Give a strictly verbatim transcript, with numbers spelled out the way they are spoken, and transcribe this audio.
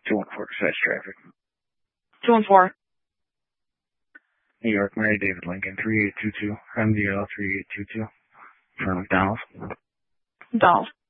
two one four, dispatch traffic. two one four. New York, Mary David Lincoln, three eight two two, M D L three eight two two, for McDonald's. McDonald's.